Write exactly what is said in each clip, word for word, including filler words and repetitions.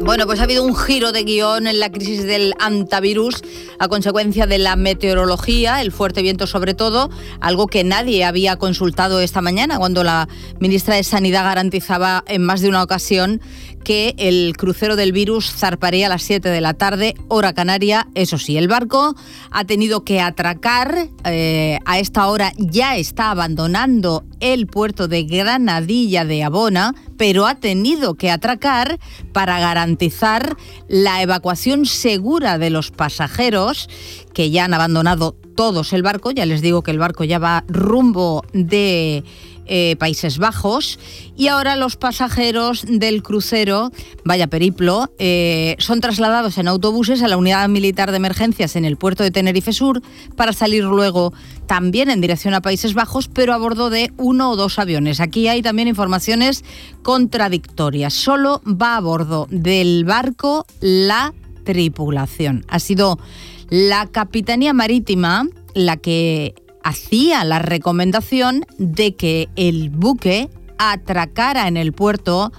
Bueno, pues ha habido un giro de guión en la crisis del antivirus a consecuencia de la meteorología, el fuerte viento sobre todo, algo que nadie había consultado esta mañana cuando la ministra de Sanidad garantizaba en más de una ocasión que el crucero del virus zarparía a las siete de la tarde, hora canaria. Eso sí, el barco ha tenido que atracar, eh, a esta hora ya está abandonando el puerto de Granadilla de Abona, pero ha tenido que atracar para garantizar la evacuación segura de los pasajeros que ya han abandonado todos el barco. Ya les digo que el barco ya va rumbo de Eh, Países Bajos, y ahora los pasajeros del crucero, vaya periplo, eh, son trasladados en autobuses a la unidad militar de emergencias en el puerto de Tenerife Sur para salir luego también en dirección a Países Bajos, pero a bordo de uno o dos aviones. Aquí hay también informaciones contradictorias. Solo va a bordo del barco la tripulación. Ha sido la Capitanía Marítima la que hacía la recomendación de que el buque atracara en el puerto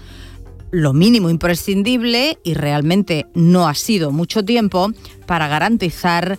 lo mínimo imprescindible, y realmente no ha sido mucho tiempo, para garantizar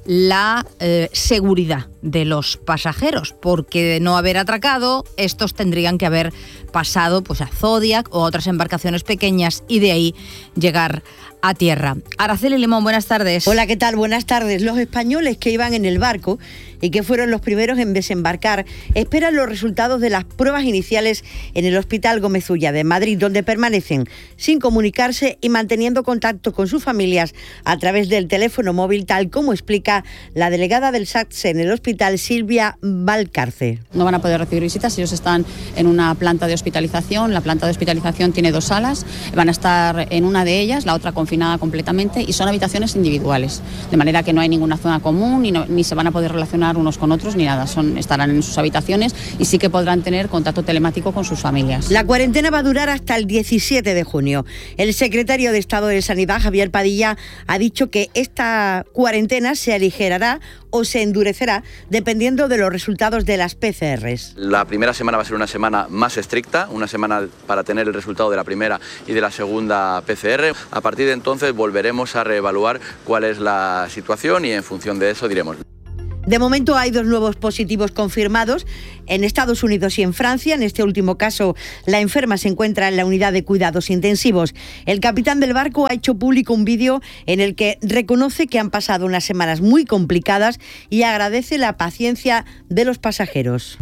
la eh, seguridad de los pasajeros, porque de no haber atracado, estos tendrían que haber pasado pues a Zodiac o a otras embarcaciones pequeñas y de ahí llegar a tierra. Araceli Limón, buenas tardes. Hola, ¿qué tal? Buenas tardes. Los españoles que iban en el barco y que fueron los primeros en desembarcar esperan los resultados de las pruebas iniciales en el Hospital Gómez Ulla de Madrid, donde permanecen sin comunicarse y manteniendo contacto con sus familias a través del teléfono móvil, tal como explica la delegada del SATSE en el hospital, Silvia Valcarce. No van a poder recibir visitas, ellos están en una planta de hospitalización. La planta de hospitalización tiene dos salas, van a estar en una de ellas, la otra confinada completamente, y son habitaciones individuales, de manera que no hay ninguna zona común y no, ni se van a poder relacionar unos con otros ni nada. Son, estarán en sus habitaciones y sí que podrán tener contacto telemático con sus familias. La cuarentena va a durar hasta el diecisiete de junio. El secretario de Estado de Sanidad, Javier Padilla, ha dicho que esta cuarentena se aligerará o se endurecerá dependiendo de los resultados de las P C Rs. La primera semana va a ser una semana más estricta, una semana para tener el resultado de la primera y de la segunda P C R. A partir de entonces volveremos a reevaluar cuál es la situación y en función de eso diremos. De momento hay dos nuevos positivos confirmados en Estados Unidos y en Francia. En este último caso, la enferma se encuentra en la unidad de cuidados intensivos. El capitán del barco ha hecho público un vídeo en el que reconoce que han pasado unas semanas muy complicadas y agradece la paciencia de los pasajeros.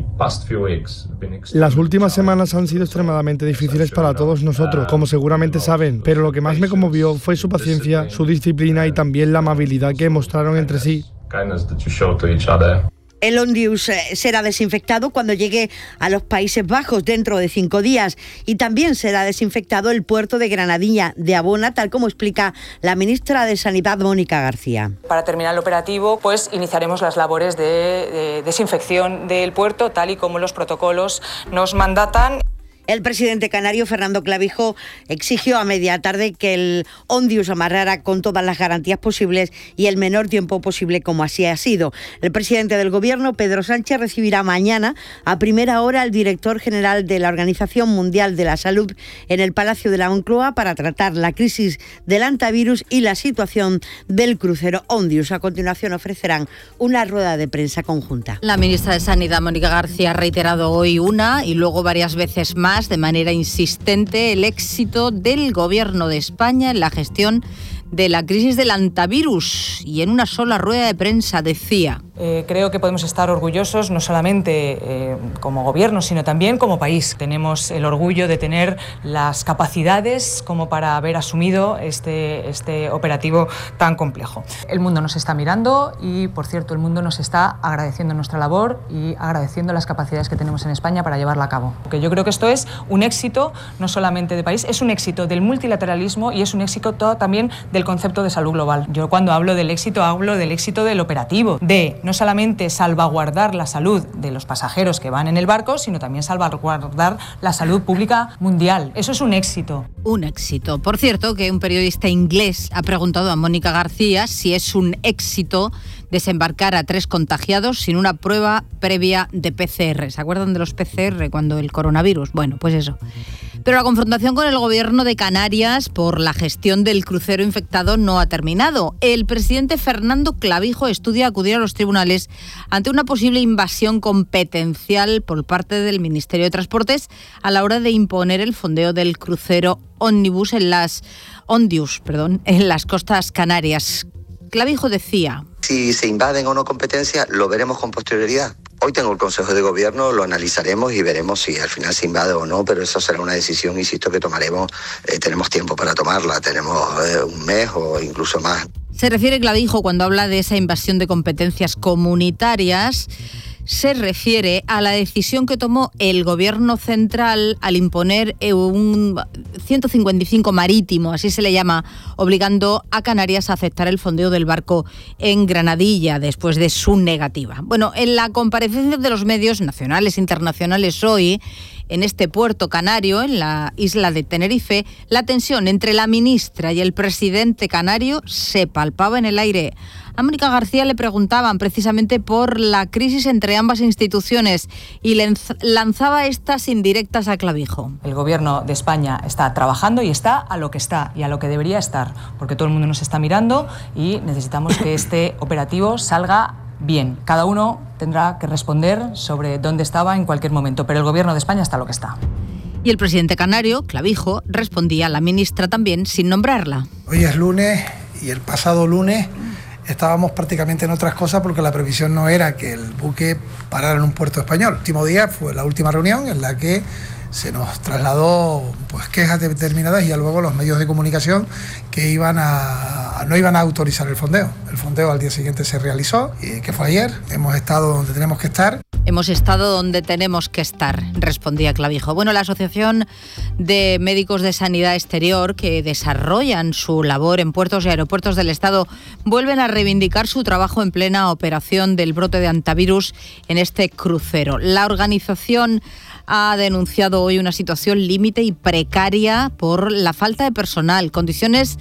Las últimas semanas han sido extremadamente difíciles para todos nosotros, como seguramente saben, pero lo que más me conmovió fue su paciencia, su disciplina y también la amabilidad que mostraron entre sí. El Ondius será desinfectado cuando llegue a los Países Bajos dentro de cinco días y también será desinfectado el puerto de Granadilla de Abona, tal como explica la ministra de Sanidad, Mónica García. Para terminar el operativo, pues iniciaremos las labores de, de desinfección del puerto, tal y como los protocolos nos mandatan. El presidente canario, Fernando Clavijo, exigió a media tarde que el Ondius amarrara con todas las garantías posibles y el menor tiempo posible, como así ha sido. El presidente del Gobierno, Pedro Sánchez, recibirá mañana a primera hora al director general de la Organización Mundial de la Salud en el Palacio de la Moncloa para tratar la crisis del antivirus y la situación del crucero Ondius. A continuación ofrecerán una rueda de prensa conjunta. La ministra de Sanidad, Mónica García, ha reiterado hoy una y luego varias veces más, de manera insistente, el éxito del Gobierno de España en la gestión de la crisis del antivirus, y en una sola rueda de prensa decía: Eh, creo que podemos estar orgullosos no solamente eh, como gobierno, sino también como país. Tenemos el orgullo de tener las capacidades como para haber asumido este, este operativo tan complejo. El mundo nos está mirando y, por cierto, el mundo nos está agradeciendo nuestra labor y agradeciendo las capacidades que tenemos en España para llevarla a cabo. Porque yo creo que esto es un éxito no solamente de país, es un éxito del multilateralismo y es un éxito todo también del concepto de salud global. Yo cuando hablo del éxito, hablo del éxito del operativo, de no solamente salvaguardar la salud de los pasajeros que van en el barco, sino también salvaguardar la salud pública mundial. Eso es un éxito. Un éxito. Por cierto, que un periodista inglés ha preguntado a Mónica García si es un éxito desembarcar a tres contagiados sin una prueba previa de P C R. ¿Se acuerdan de los P C R cuando el coronavirus? Bueno, pues eso. Pero la confrontación con el gobierno de Canarias por la gestión del crucero infectado no ha terminado. El presidente Fernando Clavijo estudia acudir a los tribunales ante una posible invasión competencial por parte del Ministerio de Transportes a la hora de imponer el fondeo del crucero Omnibus en las Ondius, perdón, en las costas canarias. Clavijo decía: si se invaden o no competencias, lo veremos con posterioridad. Hoy tengo el Consejo de Gobierno, lo analizaremos y veremos si al final se invade o no, pero eso será una decisión, insisto, que tomaremos. Eh, tenemos tiempo para tomarla, tenemos eh, un mes o incluso más. Se refiere Clavijo, cuando habla de esa invasión de competencias comunitarias, se refiere a la decisión que tomó el Gobierno central al imponer un ciento cincuenta y cinco marítimo, así se le llama, obligando a Canarias a aceptar el fondeo del barco en Granadilla después de su negativa. Bueno, en la comparecencia de los medios nacionales e internacionales hoy, en este puerto canario, en la isla de Tenerife, la tensión entre la ministra y el presidente canario se palpaba en el aire. A Mónica García le preguntaban precisamente por la crisis entre ambas instituciones y lanzaba estas indirectas a Clavijo. El Gobierno de España está trabajando y está a lo que está y a lo que debería estar, porque todo el mundo nos está mirando y necesitamos que este operativo salga bien. Cada uno tendrá que responder sobre dónde estaba en cualquier momento, pero el Gobierno de España está a lo que está. Y el presidente canario, Clavijo, respondía a la ministra también sin nombrarla. Hoy es lunes y el pasado lunes estábamos prácticamente en otras cosas porque la previsión no era que el buque parara en un puerto español. El último día fue la última reunión en la que se nos trasladó pues quejas determinadas y ya luego los medios de comunicación que iban a, no iban a autorizar el fondeo. El fondeo al día siguiente se realizó, y que fue ayer. Hemos estado donde tenemos que estar. Hemos estado donde tenemos que estar, respondía Clavijo. Bueno, la Asociación de Médicos de Sanidad Exterior, que desarrollan su labor en puertos y aeropuertos del Estado, vuelven a reivindicar su trabajo en plena operación del brote de hantavirus en este crucero. La organización ha denunciado hoy una situación límite y precaria por la falta de personal, condiciones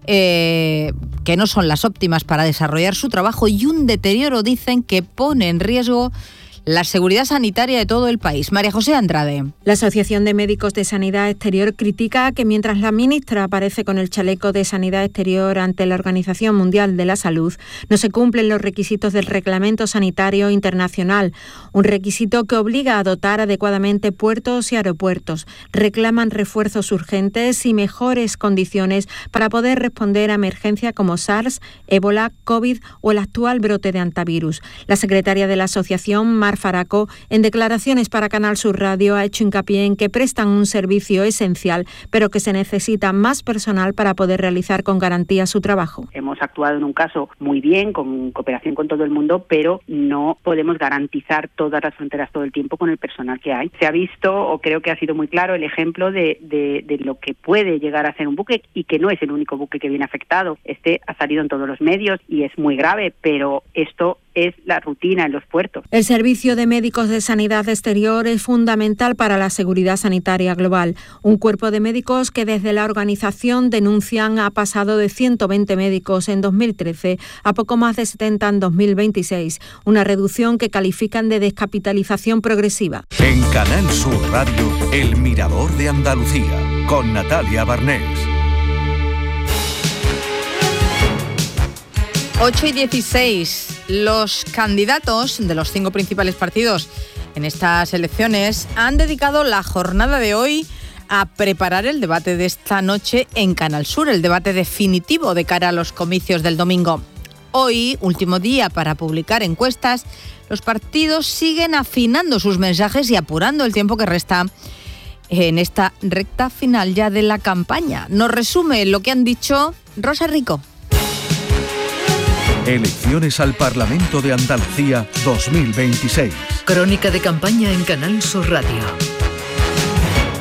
eh, que no son las óptimas para desarrollar su trabajo y un deterioro, dicen, que pone en riesgo la seguridad sanitaria de todo el país. María José Andrade. La Asociación de Médicos de Sanidad Exterior critica que mientras la ministra aparece con el chaleco de Sanidad Exterior ante la Organización Mundial de la Salud, no se cumplen los requisitos del Reglamento Sanitario Internacional, un requisito que obliga a dotar adecuadamente puertos y aeropuertos. Reclaman refuerzos urgentes y mejores condiciones para poder responder a emergencias como SARS, ébola, COVID o el actual brote de hantavirus. La secretaria de la asociación, Mar Faraco, en declaraciones para Canal Sur Radio, ha hecho hincapié en que prestan un servicio esencial, pero que se necesita más personal para poder realizar con garantía su trabajo. Hemos actuado en un caso muy bien, con cooperación con todo el mundo, pero no podemos garantizar todas las fronteras todo el tiempo con el personal que hay. Se ha visto, o creo que ha sido muy claro, el ejemplo de, de, de lo que puede llegar a ser un buque, y que no es el único buque que viene afectado. Este ha salido en todos los medios y es muy grave, pero esto es la rutina en los puertos. El Servicio de Médicos de Sanidad Exterior es fundamental para la seguridad sanitaria global. Un cuerpo de médicos que desde la organización denuncian ha pasado de ciento veinte médicos en dos mil trece a poco más de setenta en dos mil veintiséis, una reducción que califican de descapitalización progresiva. En Canal Sur Radio, El Mirador de Andalucía, con Natalia Barnés. ocho y dieciséis. Los candidatos de los cinco principales partidos en estas elecciones han dedicado la jornada de hoy a preparar el debate de esta noche en Canal Sur, el debate definitivo de cara a los comicios del domingo. Hoy, último día para publicar encuestas, los partidos siguen afinando sus mensajes y apurando el tiempo que resta en esta recta final ya de la campaña. Nos resume lo que han dicho Rosa Rico. Elecciones al Parlamento de Andalucía dos mil veintiséis. Crónica de campaña en Canal Sur Radio.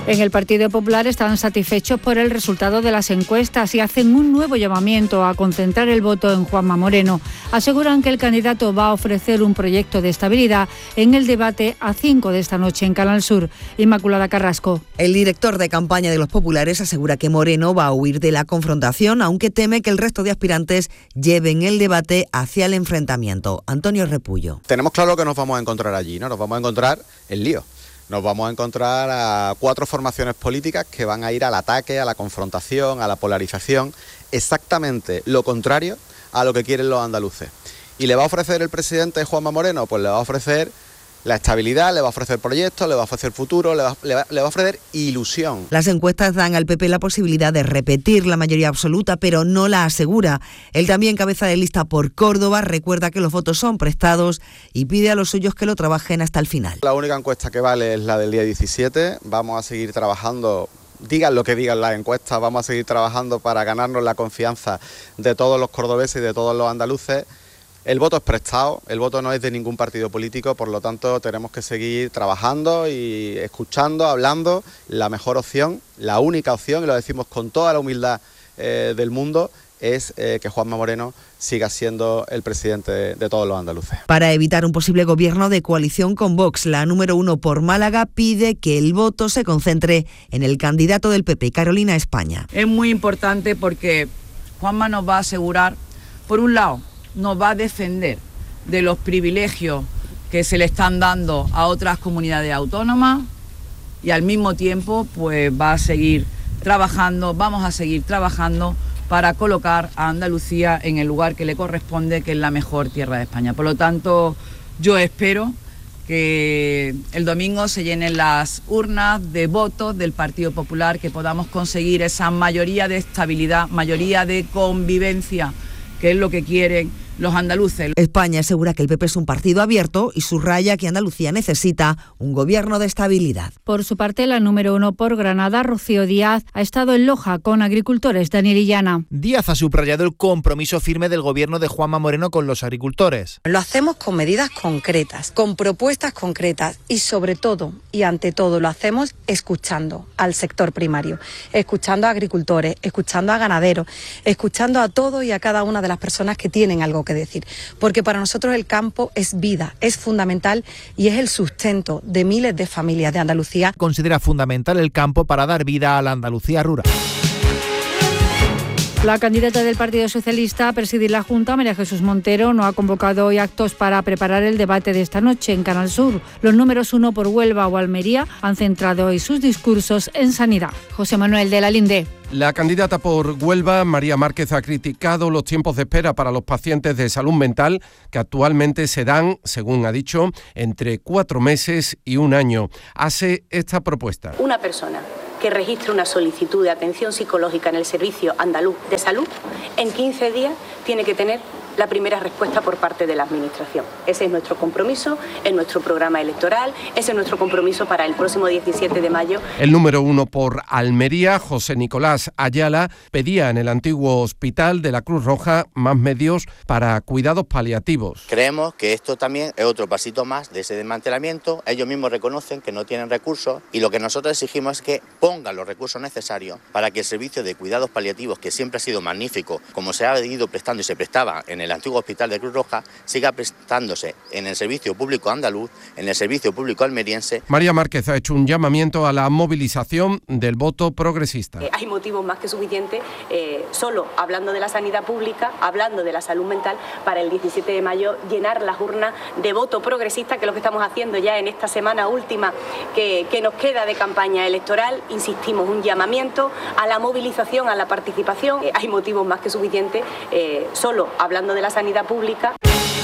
En el Partido Popular están satisfechos por el resultado de las encuestas y hacen un nuevo llamamiento a concentrar el voto en Juanma Moreno. Aseguran que el candidato va a ofrecer un proyecto de estabilidad en el debate a cinco de esta noche en Canal Sur. Inmaculada Carrasco. El director de campaña de los populares asegura que Moreno va a huir de la confrontación, aunque teme que el resto de aspirantes lleven el debate hacia el enfrentamiento. Antonio Repullo. Tenemos claro que nos vamos a encontrar allí, ¿no? Nos vamos a encontrar en lío. Nos vamos a encontrar a cuatro formaciones políticas que van a ir al ataque, a la confrontación, a la polarización, exactamente lo contrario a lo que quieren los andaluces. ¿Y le va a ofrecer el presidente Juanma Moreno? Pues le va a ofrecer la estabilidad, le va a ofrecer proyectos, le va a ofrecer futuro, le va, le, va, le va a ofrecer ilusión. Las encuestas dan al P P la posibilidad de repetir la mayoría absoluta, pero no la asegura. Él también, cabeza de lista por Córdoba, recuerda que los votos son prestados y pide a los suyos que lo trabajen hasta el final. La única encuesta que vale es la del día diecisiete. Vamos a seguir trabajando, digan lo que digan las encuestas, vamos a seguir trabajando para ganarnos la confianza de todos los cordobeses y de todos los andaluces. El voto es prestado, el voto no es de ningún partido político, por lo tanto tenemos que seguir trabajando y escuchando, hablando. La mejor opción, la única opción, y lo decimos con toda la humildad eh, del mundo, es eh, que Juanma Moreno siga siendo el presidente de, de todos los andaluces. Para evitar un posible gobierno de coalición con Vox, la número uno por Málaga pide que el voto se concentre en el candidato del P P, Carolina España. Es muy importante porque Juanma nos va a asegurar, por un lado, nos va a defender de los privilegios que se le están dando a otras comunidades autónomas y al mismo tiempo pues va a seguir trabajando, vamos a seguir trabajando para colocar a Andalucía en el lugar que le corresponde, que es la mejor tierra de España. Por lo tanto, yo espero que el domingo se llenen las urnas de votos del Partido Popular, que podamos conseguir esa mayoría de estabilidad, mayoría de convivencia, que es lo que quieren los andaluces. España asegura que el P P es un partido abierto y subraya que Andalucía necesita un gobierno de estabilidad. Por su parte, la número uno por Granada, Rocío Díaz, ha estado en Loja con agricultores. Daniel Illana. Díaz ha subrayado el compromiso firme del gobierno de Juanma Moreno con los agricultores. Lo hacemos con medidas concretas, con propuestas concretas y sobre todo y ante todo lo hacemos escuchando al sector primario, escuchando a agricultores, escuchando a ganaderos, escuchando a todos y a cada una de las personas que tienen algo que decir, porque para nosotros el campo es vida, es fundamental y es el sustento de miles de familias de Andalucía. Considera fundamental el campo para dar vida a la Andalucía rural. La candidata del Partido Socialista a presidir la Junta, María Jesús Montero, no ha convocado hoy actos para preparar el debate de esta noche en Canal Sur. Los números uno por Huelva o Almería han centrado hoy sus discursos en sanidad. José Manuel de la Linde. La candidata por Huelva, María Márquez, ha criticado los tiempos de espera para los pacientes de salud mental, que actualmente se dan, según ha dicho, entre cuatro meses y un año. Hace esta propuesta. Una persona que registre una solicitud de atención psicológica en el Servicio Andaluz de Salud, en quince días tiene que tener la primera respuesta por parte de la Administración. Ese es nuestro compromiso, es nuestro programa electoral, ese es nuestro compromiso para el próximo diecisiete de mayo. El número uno por Almería, José Nicolás Ayala, pedía en el antiguo hospital de la Cruz Roja más medios para cuidados paliativos. Creemos que esto también es otro pasito más de ese desmantelamiento. Ellos mismos reconocen que no tienen recursos y lo que nosotros exigimos es que pongan los recursos necesarios para que el servicio de cuidados paliativos, que siempre ha sido magnífico, como se ha ido prestando y se prestaba en el antiguo hospital de Cruz Roja, siga prestándose en el servicio público andaluz, en el servicio público almeriense. María Márquez ha hecho un llamamiento a la movilización del voto progresista. Eh, hay motivos más que suficientes, eh, solo hablando de la sanidad pública, hablando de la salud mental, para el diecisiete de mayo llenar las urnas de voto progresista, que es lo que estamos haciendo ya en esta semana última que, que nos queda de campaña electoral. Insistimos, un llamamiento a la movilización, a la participación. Eh, hay motivos más que suficientes, eh, solo hablando de la sanidad pública.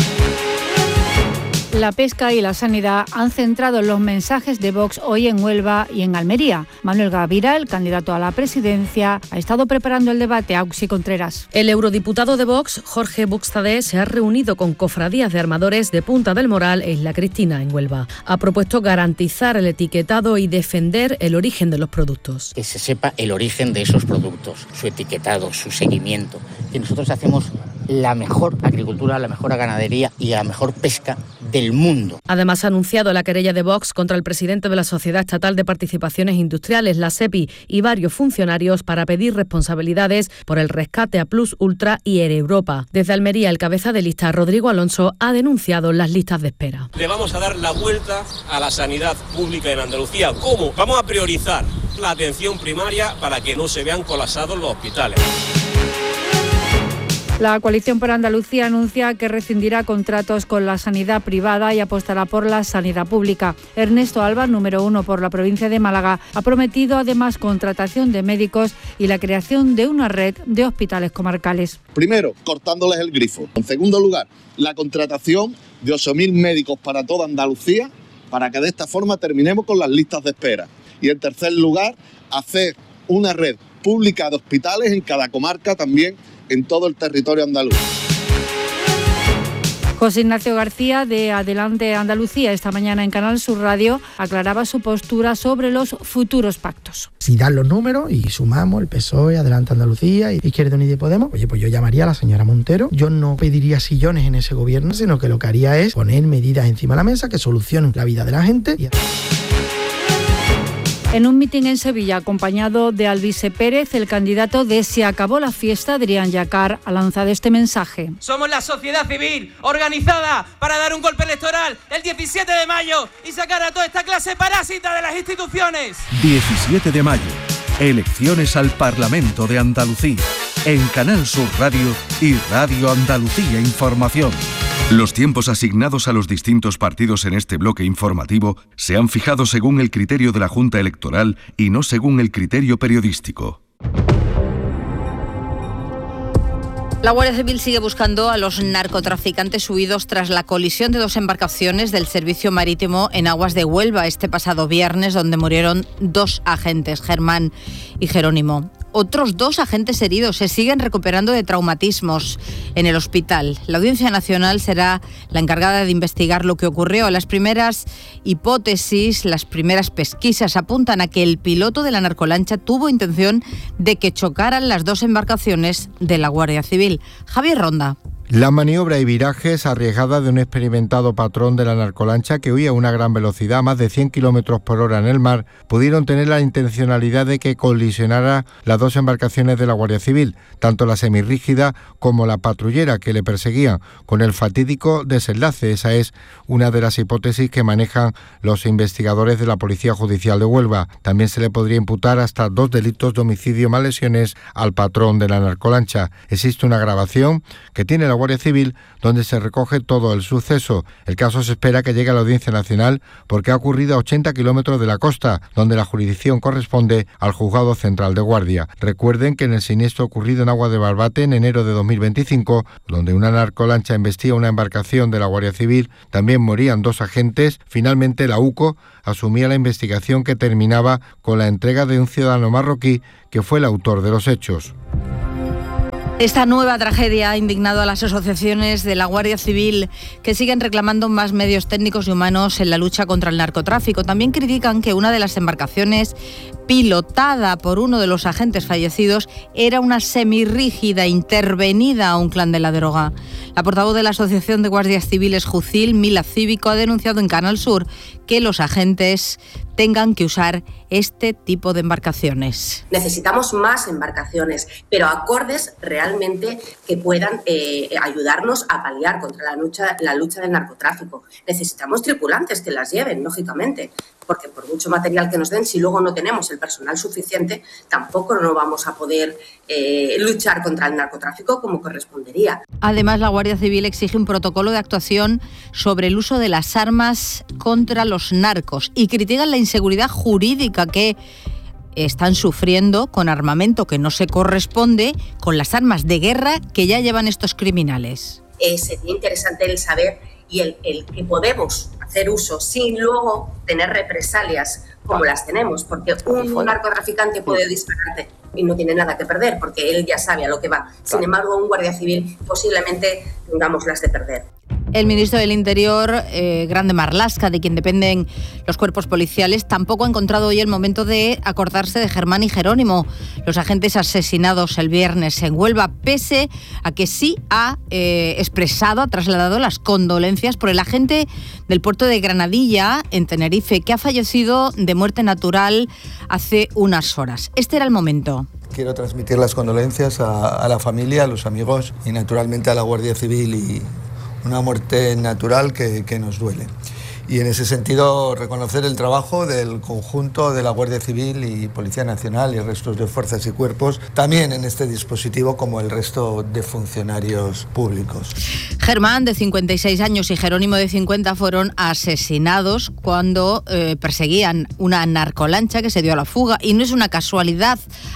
La pesca y la sanidad han centrado los mensajes de Vox hoy en Huelva y en Almería. Manuel Gavira, el candidato a la presidencia, ha estado preparando el debate. Auxi Contreras. El eurodiputado de Vox, Jorge Buxtade, se ha reunido con cofradías de armadores de Punta del Moral e Isla Cristina, en Huelva. Ha propuesto garantizar el etiquetado y defender el origen de los productos. Que se sepa el origen de esos productos, su etiquetado, su seguimiento. Que nosotros hacemos la mejor agricultura, la mejor ganadería y la mejor pesca del mundo. Además, ha anunciado la querella de Vox contra el presidente de la Sociedad Estatal de Participaciones Industriales, la SEPI, y varios funcionarios para pedir responsabilidades por el rescate a Plus Ultra y Air Europa. Desde Almería, el cabeza de lista, Rodrigo Alonso, ha denunciado las listas de espera. Le vamos a dar la vuelta a la sanidad pública en Andalucía. ¿Cómo? Vamos a priorizar la atención primaria para que no se vean colapsados los hospitales. La Coalición por Andalucía anuncia que rescindirá contratos con la sanidad privada y apostará por la sanidad pública. Ernesto Alba, número uno por la provincia de Málaga, ha prometido además contratación de médicos y la creación de una red de hospitales comarcales. Primero, cortándoles el grifo. En segundo lugar, la contratación de ocho mil médicos para toda Andalucía, para que de esta forma terminemos con las listas de espera. Y en tercer lugar, hacer una red pública de hospitales en cada comarca, también en todo el territorio andaluz. José Ignacio García, de Adelante Andalucía, esta mañana en Canal Sur Radio, aclaraba su postura sobre los futuros pactos. Si dan los números y sumamos el P S O E, Adelante Andalucía y Izquierda Unida y Podemos, oye, pues yo llamaría a la señora Montero. Yo no pediría sillones en ese gobierno, sino que lo que haría es poner medidas encima de la mesa que solucionen la vida de la gente. Y... En un mitin en Sevilla, acompañado de Alvise Pérez, el candidato de Se acabó la fiesta, Adrián Yacar, ha lanzado este mensaje. Somos la sociedad civil organizada para dar un golpe electoral el diecisiete de mayo y sacar a toda esta clase parásita de las instituciones. diecisiete de mayo, elecciones al Parlamento de Andalucía, en Canal Sur Radio y Radio Andalucía Información. Los tiempos asignados a los distintos partidos en este bloque informativo se han fijado según el criterio de la Junta Electoral y no según el criterio periodístico. La Guardia Civil sigue buscando a los narcotraficantes huidos tras la colisión de dos embarcaciones del Servicio Marítimo en aguas de Huelva este pasado viernes, donde murieron dos agentes, Germán y Jerónimo. Otros dos agentes heridos se siguen recuperando de traumatismos en el hospital. La Audiencia Nacional será la encargada de investigar lo que ocurrió. Las primeras hipótesis, las primeras pesquisas apuntan a que el piloto de la narcolancha tuvo intención de que chocaran las dos embarcaciones de la Guardia Civil. Javier Ronda. La maniobra y virajes arriesgada de un experimentado patrón de la narcolancha que huía a una gran velocidad, más de cien kilómetros por hora en el mar, pudieron tener la intencionalidad de que colisionara las dos embarcaciones de la Guardia Civil, tanto la semirrígida como la patrullera que le perseguían, con el fatídico desenlace. Esa es una de las hipótesis que manejan los investigadores de la Policía Judicial de Huelva. También se le podría imputar hasta dos delitos de homicidio más lesiones al patrón de la narcolancha. Existe una grabación que tiene la Guardia Civil donde se recoge todo el suceso. El caso se espera que llegue a la Audiencia Nacional porque ha ocurrido a ochenta kilómetros de la costa, donde la jurisdicción corresponde al Juzgado Central de Guardia. Recuerden que en el siniestro ocurrido en Aguas de Barbate en enero de dos mil veinticinco, donde una narcolancha embestía una embarcación de la Guardia Civil, también morían dos agentes. Finalmente la U C O asumía la investigación que terminaba con la entrega de un ciudadano marroquí que fue el autor de los hechos. Esta nueva tragedia ha indignado a las asociaciones de la Guardia Civil que siguen reclamando más medios técnicos y humanos en la lucha contra el narcotráfico. También critican que una de las embarcaciones pilotada por uno de los agentes fallecidos era una semirrígida intervenida a un clan de la droga. La portavoz de la Asociación de Guardias Civiles Jucil, Mila Cívico, ha denunciado en Canal Sur que los agentes tengan que usar este tipo de embarcaciones. Necesitamos más embarcaciones, pero acordes realmente que puedan eh, ayudarnos a paliar contra la lucha, la lucha del narcotráfico. Necesitamos tripulantes que las lleven, lógicamente, porque por mucho material que nos den, si luego no tenemos el personal suficiente, tampoco no vamos a poder eh, luchar contra el narcotráfico como correspondería. Además, la Guardia Civil exige un protocolo de actuación sobre el uso de las armas contra los narcos y critican la inseguridad jurídica que están sufriendo con armamento que no se corresponde con las armas de guerra que ya llevan estos criminales. Eh, sería interesante el saber y el, el que podemos hacer uso sin luego tener represalias como las tenemos, porque un narcotraficante puede dispararte y no tiene nada que perder, porque él ya sabe a lo que va. Sin embargo, un guardia civil posiblemente tengamos las de perder. El ministro del Interior, eh, Grande Marlaska, de quien dependen los cuerpos policiales, tampoco ha encontrado hoy el momento de acordarse de Germán y Jerónimo, los agentes asesinados el viernes en Huelva, pese a que sí ha eh, expresado, ha trasladado las condolencias por el agente del puerto de Granadilla, en Tenerife, que ha fallecido de muerte natural hace unas horas. Este era el momento. Quiero transmitir las condolencias a, a la familia, a los amigos y naturalmente a la Guardia Civil, y una muerte natural que, que nos duele. Y en ese sentido reconocer el trabajo del conjunto de la Guardia Civil y Policía Nacional y restos de fuerzas y cuerpos también en este dispositivo, como el resto de funcionarios públicos. Germán, de cincuenta y seis años, y Jerónimo, de cincuenta, fueron asesinados cuando eh, perseguían una narcolancha que se dio a la fuga, y no es una casualidad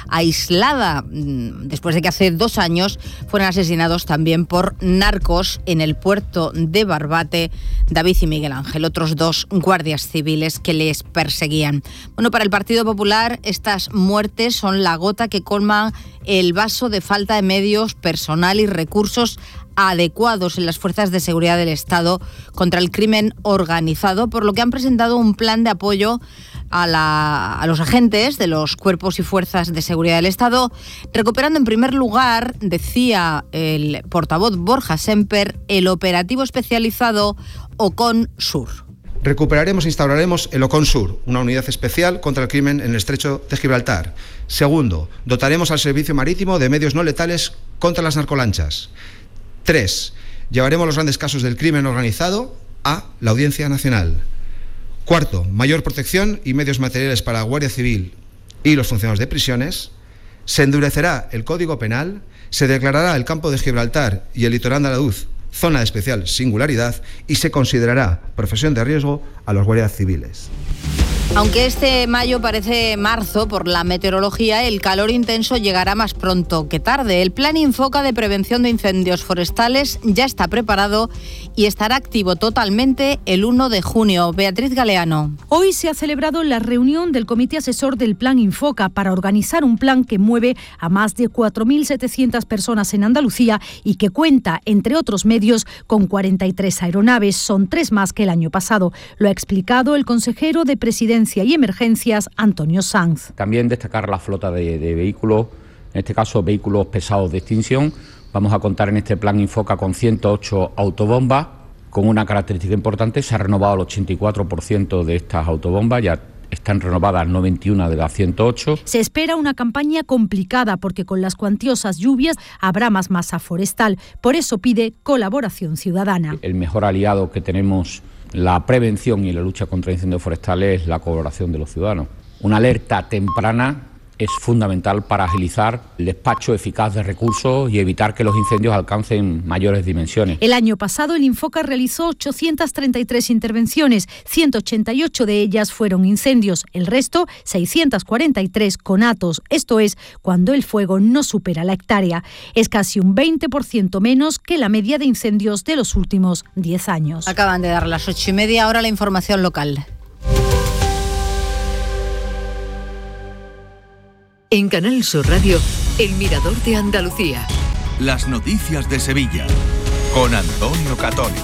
aislada, después de que hace dos años fueron asesinados también por narcos en el puerto de Barbate David y Miguel Ángel, otros dos guardias civiles que les perseguían. Bueno, para el Partido Popular estas muertes son la gota que colma el vaso de falta de medios, personal y recursos adecuados en las fuerzas de seguridad del Estado contra el crimen organizado, por lo que han presentado un plan de apoyo a, la, a los agentes de los cuerpos y fuerzas de seguridad del Estado, recuperando en primer lugar, decía el portavoz Borja Semper, el operativo especializado Ocon Sur. Recuperaremos e instauraremos el Ocon Sur, una unidad especial contra el crimen en el estrecho de Gibraltar. Segundo, dotaremos al servicio marítimo de medios no letales contra las narcolanchas. Tres, llevaremos los grandes casos del crimen organizado a la Audiencia Nacional. Cuarto, mayor protección y medios materiales para la Guardia Civil y los funcionarios de prisiones. Se endurecerá el Código Penal, se declarará el campo de Gibraltar y el litoral andaluz zona de especial singularidad y se considerará profesión de riesgo a los guardias civiles. Aunque este mayo parece marzo por la meteorología, el calor intenso llegará más pronto que tarde. El Plan Infoca de prevención de incendios forestales ya está preparado y estará activo totalmente el uno de junio. Beatriz Galeano. Hoy se ha celebrado la reunión del Comité Asesor del Plan Infoca para organizar un plan que mueve a más de cuatro mil setecientas personas en Andalucía y que cuenta, entre otros medios, con cuarenta y tres aeronaves. Son tres más que el año pasado. Lo ha explicado el consejero de Presidencia y Emergencias, Antonio Sanz. También destacar la flota de, de vehículos, en este caso vehículos pesados de extinción. Vamos a contar en este plan Infoca con ciento ocho autobombas, con una característica importante: se ha renovado el ochenta y cuatro por ciento de estas autobombas, ya están renovadas noventa y una de las ciento ocho. Se espera una campaña complicada porque con las cuantiosas lluvias habrá más masa forestal, por eso pide colaboración ciudadana. El mejor aliado que tenemos, la prevención y la lucha contra incendios forestales, es la colaboración de los ciudadanos. Una alerta temprana es fundamental para agilizar el despacho eficaz de recursos y evitar que los incendios alcancen mayores dimensiones. El año pasado el Infoca realizó ochocientas treinta y tres intervenciones, ciento ochenta y ocho de ellas fueron incendios, el resto, seiscientas cuarenta y tres, conatos, esto es, cuando el fuego no supera la hectárea. Es casi un veinte por ciento menos que la media de incendios de los últimos diez años. Acaban de dar las ocho y media, ahora la información local. En Canal Sur Radio, El Mirador de Andalucía. Las noticias de Sevilla, con Antonio Catoni.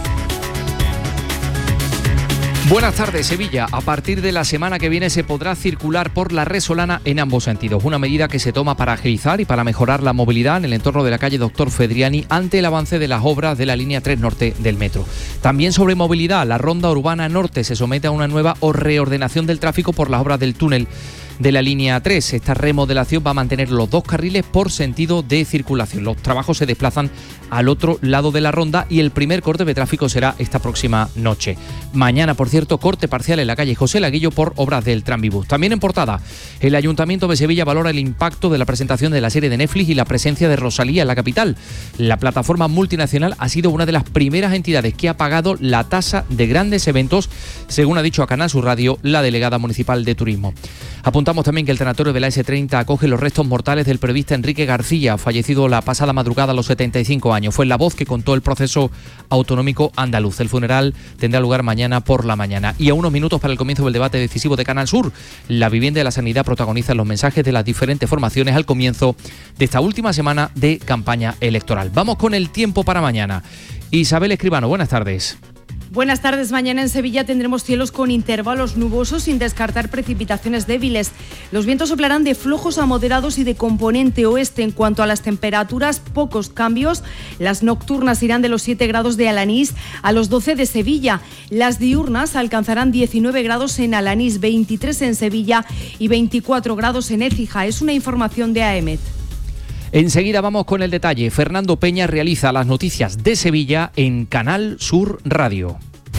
Buenas tardes, Sevilla. A partir de la semana que viene se podrá circular por la Resolana en ambos sentidos. Una medida que se toma para agilizar y para mejorar la movilidad en el entorno de la calle Doctor Fedriani ante el avance de las obras de la línea tres Norte del metro. También sobre movilidad, la Ronda Urbana Norte se somete a una nueva reordenación del tráfico por las obras del túnel de la línea tres. Esta remodelación va a mantener los dos carriles por sentido de circulación. Los trabajos se desplazan al otro lado de la ronda y el primer corte de tráfico será esta próxima noche. Mañana, por cierto, corte parcial en la calle José Laguillo por obras del Tranvibus. También en portada, el Ayuntamiento de Sevilla valora el impacto de la presentación de la serie de Netflix y la presencia de Rosalía en la capital. La plataforma multinacional ha sido una de las primeras entidades que ha pagado la tasa de grandes eventos, según ha dicho a Canal Sur Radio la delegada municipal de Turismo. Apuntamos contamos también que el tanatorio de la ese treinta acoge los restos mortales del periodista Enrique García, fallecido la pasada madrugada a los setenta y cinco años. Fue La Voz que contó el proceso autonómico andaluz. El funeral tendrá lugar mañana por la mañana. Y a unos minutos para el comienzo del debate decisivo de Canal Sur, la vivienda y la sanidad protagonizan los mensajes de las diferentes formaciones al comienzo de esta última semana de campaña electoral. Vamos con el tiempo para mañana. Isabel Escribano, buenas tardes. Buenas tardes. Mañana en Sevilla tendremos cielos con intervalos nubosos sin descartar precipitaciones débiles. Los vientos soplarán de flojos a moderados y de componente oeste. En cuanto a las temperaturas, pocos cambios. Las nocturnas irán de los siete grados de Alanís a los doce de Sevilla. Las diurnas alcanzarán diecinueve grados en Alanís, veintitrés en Sevilla y veinticuatro grados en Écija. Es una información de A E M E T. Enseguida vamos con el detalle. Fernando Peña realiza las noticias de Sevilla en Canal Sur Radio.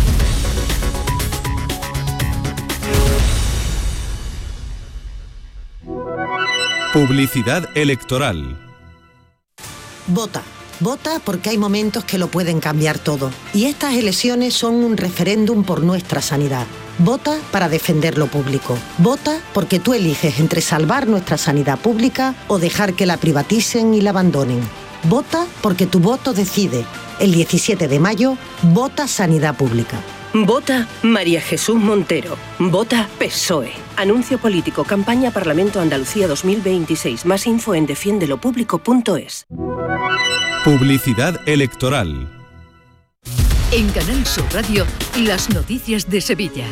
Publicidad electoral. Vota. Vota porque hay momentos que lo pueden cambiar todo. Y estas elecciones son un referéndum por nuestra sanidad. Vota para defender lo público. Vota porque tú eliges entre salvar nuestra sanidad pública o dejar que la privaticen y la abandonen. Vota porque tu voto decide. El diecisiete de mayo, vota Sanidad Pública. Vota María Jesús Montero. Vota P S O E. Anuncio político. Campaña Parlamento Andalucía dos mil veintiséis. Más info en defiendelopublico punto es. Publicidad electoral. En Canal Sur Radio, las noticias de Sevilla.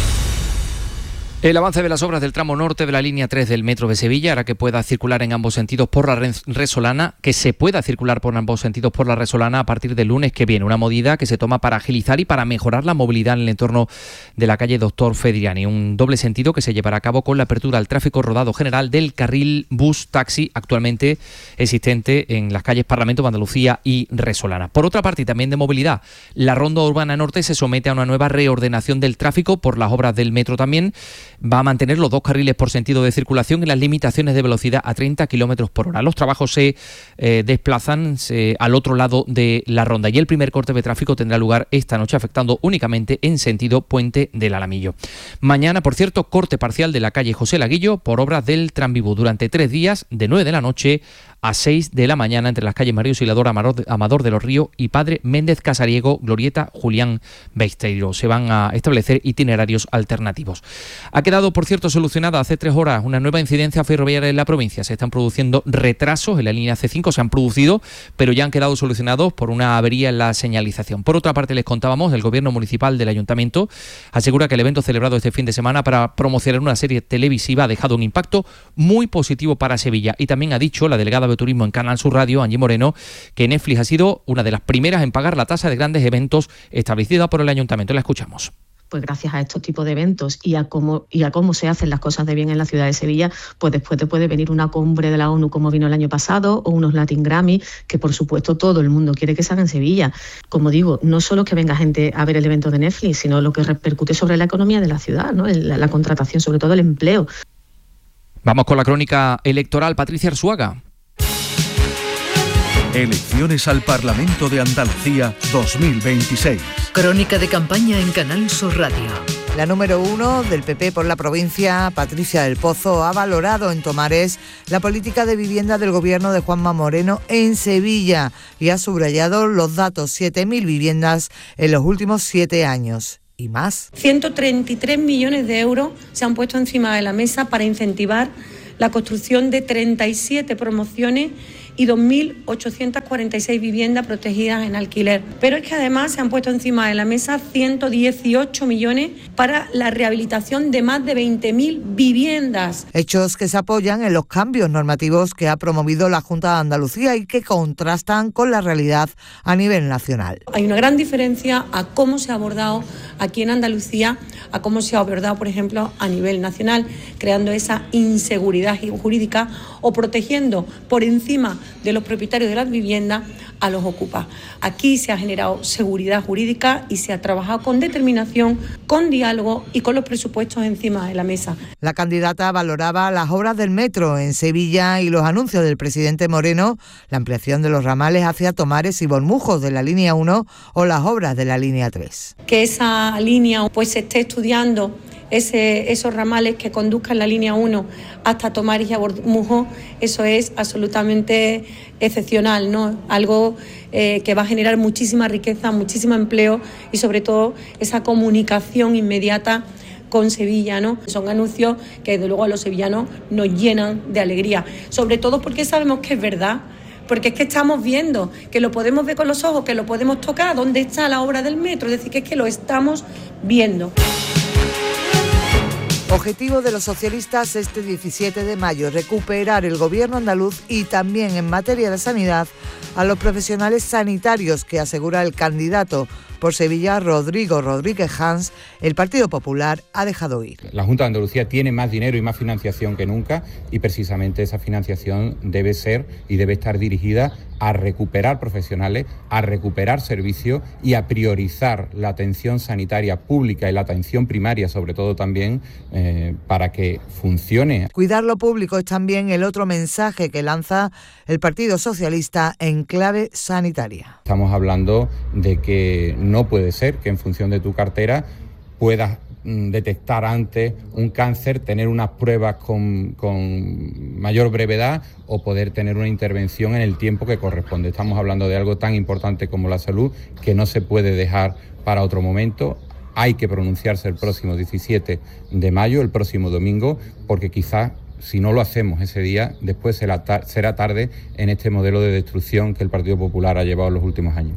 El avance de las obras del tramo norte de la línea tres del metro de Sevilla hará que pueda circular en ambos sentidos por la Resolana, que se pueda circular por ambos sentidos por la Resolana a partir del lunes que viene. Una medida que se toma para agilizar y para mejorar la movilidad en el entorno de la calle Doctor Fedriani. Un doble sentido que se llevará a cabo con la apertura al tráfico rodado general del carril bus-taxi actualmente existente en las calles Parlamento de Andalucía y Resolana. Por otra parte, y también de movilidad, la Ronda Urbana Norte se somete a una nueva reordenación del tráfico por las obras del metro también. Va a mantener los dos carriles por sentido de circulación y las limitaciones de velocidad a treinta kilómetros por hora. Los trabajos se eh, desplazan se, al otro lado de la ronda y el primer corte de tráfico tendrá lugar esta noche, afectando únicamente en sentido Puente del Alamillo. Mañana, por cierto, corte parcial de la calle José Laguillo por obras del Tranvibú durante tres días, de nueve de la noche a seis de la mañana, entre las calles María Auxiliadora, Amador de los Ríos y Padre Méndez Casariego, Glorieta Julián Besteiro. Se van a establecer itinerarios alternativos. Ha quedado, por cierto, solucionada hace tres horas una nueva incidencia ferroviaria en la provincia. Se están produciendo retrasos en la línea C cinco, se han producido, pero ya han quedado solucionados por una avería en la señalización. Por otra parte, les contábamos, el Gobierno Municipal del Ayuntamiento asegura que el evento celebrado este fin de semana para promocionar una serie televisiva ha dejado un impacto muy positivo para Sevilla. Y también ha dicho la delegada de Turismo en Canal Sur Radio, Angie Moreno, que Netflix ha sido una de las primeras en pagar la tasa de grandes eventos establecida por el Ayuntamiento. La escuchamos. Pues gracias a estos tipos de eventos y a cómo y a cómo se hacen las cosas de bien en la ciudad de Sevilla, pues después te puede venir una cumbre de la ONU como vino el año pasado o unos Latin Grammy, que por supuesto todo el mundo quiere que se haga en Sevilla. Como digo, no solo que venga gente a ver el evento de Netflix, sino lo que repercute sobre la economía de la ciudad, ¿no? La, la contratación, sobre todo el empleo. Vamos con la crónica electoral. Patricia Arzuaga. Elecciones al Parlamento de Andalucía dos mil veintiséis. Crónica de campaña en Canal Sur Radio. La número uno del P P por la provincia, Patricia del Pozo, ha valorado en Tomares la política de vivienda del gobierno de Juanma Moreno en Sevilla y ha subrayado los datos: siete mil viviendas en los últimos siete años. Y más. ciento treinta y tres millones de euros se han puesto encima de la mesa para incentivar la construcción de treinta y siete promociones y dos mil ochocientas cuarenta y seis viviendas protegidas en alquiler. Pero es que además se han puesto encima de la mesa ciento dieciocho millones para la rehabilitación de más de veinte mil viviendas. Hechos que se apoyan en los cambios normativos que ha promovido la Junta de Andalucía y que contrastan con la realidad a nivel nacional. Hay una gran diferencia a cómo se ha abordado aquí en Andalucía, a cómo se ha abordado, por ejemplo, a nivel nacional, creando esa inseguridad jurídica o protegiendo por encima de los propietarios de las viviendas a los ocupas. Aquí se ha generado seguridad jurídica y se ha trabajado con determinación, con diálogo y con los presupuestos encima de la mesa. La candidata valoraba las obras del metro en Sevilla y los anuncios del presidente Moreno, la ampliación de los ramales hacia Tomares y Bormujos de la línea uno o las obras de la línea tres. Que esa línea pues se esté estudiando ese, esos ramales que conduzcan la línea uno hasta Tomares y Abormujó, eso es absolutamente excepcional, ¿no? Algo eh, que va a generar muchísima riqueza, muchísimo empleo y sobre todo esa comunicación inmediata con Sevilla, ¿no? Son anuncios que desde luego a los sevillanos nos llenan de alegría, sobre todo porque sabemos que es verdad, porque es que estamos viendo, que lo podemos ver con los ojos, que lo podemos tocar, dónde está la obra del metro, es decir, que es que lo estamos viendo. Objetivo de los socialistas este diecisiete de mayo, recuperar el gobierno andaluz y también en materia de sanidad a los profesionales sanitarios que asegura el candidato por Sevilla, Rodrigo Rodríguez Hans. El Partido Popular ha dejado ir. La Junta de Andalucía tiene más dinero y más financiación que nunca y precisamente esa financiación debe ser y debe estar dirigida a recuperar profesionales, a recuperar servicios y a priorizar la atención sanitaria pública y la atención primaria, sobre todo también, eh, para que funcione. Cuidar lo público es también el otro mensaje que lanza el Partido Socialista en clave sanitaria. Estamos hablando de que no puede ser que en función de tu cartera puedas detectar antes un cáncer, tener unas pruebas con, con mayor brevedad o poder tener una intervención en el tiempo que corresponde. Estamos hablando de algo tan importante como la salud que no se puede dejar para otro momento. Hay que pronunciarse el próximo diecisiete de mayo, el próximo domingo, porque quizás si no lo hacemos ese día, después será, tar- será tarde en este modelo de destrucción que el Partido Popular ha llevado en los últimos años.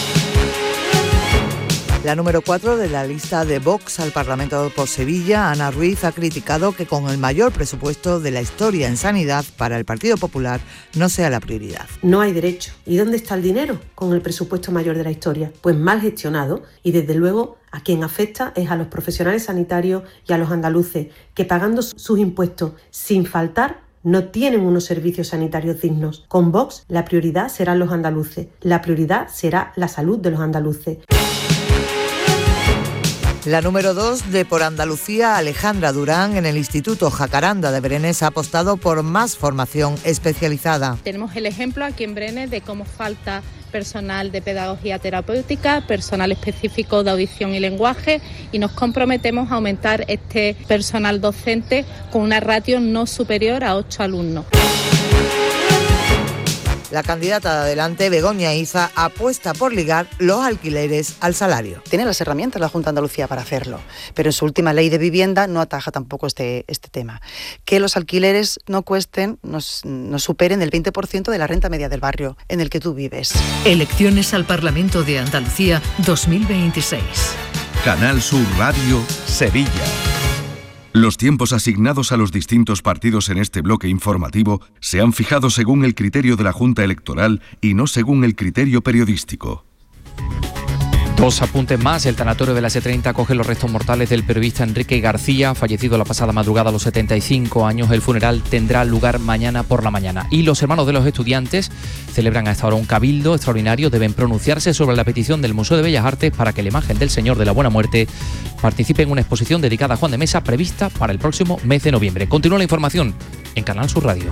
La número cuatro de la lista de Vox al Parlamento por Sevilla, Ana Ruiz, ha criticado que con el mayor presupuesto de la historia en sanidad para el Partido Popular no sea la prioridad. No hay derecho. ¿Y dónde está el dinero con el presupuesto mayor de la historia? Pues mal gestionado y desde luego a quien afecta es a los profesionales sanitarios y a los andaluces que pagando sus impuestos sin faltar no tienen unos servicios sanitarios dignos. Con Vox la prioridad serán los andaluces, la prioridad será la salud de los andaluces. La número dos de Por Andalucía, Alejandra Durán, en el Instituto Jacaranda de Brenes ha apostado por más formación especializada. Tenemos el ejemplo aquí en Brenes de cómo falta personal de pedagogía terapéutica, personal específico de audición y lenguaje y nos comprometemos a aumentar este personal docente con una ratio no superior a ocho alumnos. La candidata de Adelante, Begoña Iza, apuesta por ligar los alquileres al salario. Tiene las herramientas la Junta de Andalucía para hacerlo, pero en su última ley de vivienda no ataja tampoco este, este tema. Que los alquileres no cuesten, no, no superen el veinte por ciento de la renta media del barrio en el que tú vives. Elecciones al Parlamento de Andalucía dos mil veintiséis. Canal Sur Radio, Sevilla. Los tiempos asignados a los distintos partidos en este bloque informativo se han fijado según el criterio de la Junta Electoral y no según el criterio periodístico. Dos apuntes más. El tanatorio de la ese treinta acoge los restos mortales del periodista Enrique García, fallecido la pasada madrugada a los setenta y cinco años. El funeral tendrá lugar mañana por la mañana. Y los hermanos de los estudiantes celebran a esta hora un cabildo extraordinario. Deben pronunciarse sobre la petición del Museo de Bellas Artes para que la imagen del Señor de la Buena Muerte participe en una exposición dedicada a Juan de Mesa prevista para el próximo mes de noviembre. Continúa la información en Canal Sur Radio.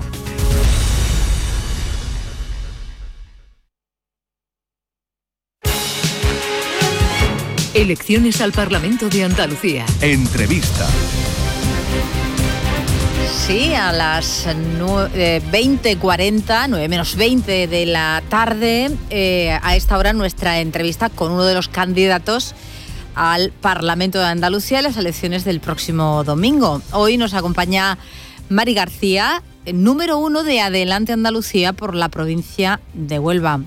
Elecciones al Parlamento de Andalucía. Entrevista. Sí, a las veinte cuarenta, nueve menos veinte de la tarde, eh, a esta hora nuestra entrevista con uno de los candidatos al Parlamento de Andalucía en las elecciones del próximo domingo. Hoy nos acompaña Mari García, número uno de Adelante Andalucía por la provincia de Huelva.